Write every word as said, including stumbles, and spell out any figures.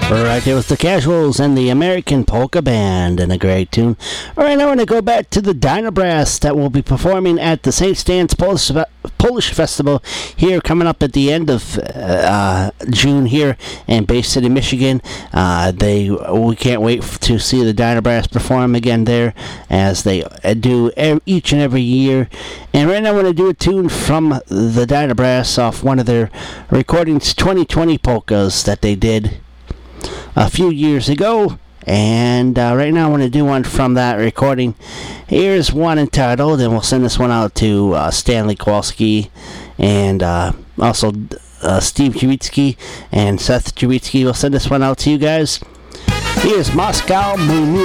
Right, it was the Casuals and the American Polka Band, and a great tune. All right, now we're going to go back to the Dynabrass that will be performing at the Saint Stan's Polish, Polish Festival here coming up at the end of uh, June here in Bay City, Michigan. Uh, they we can't wait to see the Dynabrass perform again there as they do each and every year. And right now I'm going to do a tune from the Dynabrass off one of their recordings, twenty twenty polkas that they did a few years ago, and uh, right now I want to do one from that recording. Here's one entitled, and we'll send this one out to uh, Stanley Kowalski and uh, also uh, Steve Jawitsky and Seth Jawitsky. We'll send this one out to you guys. Here's Moscow Moo Moo.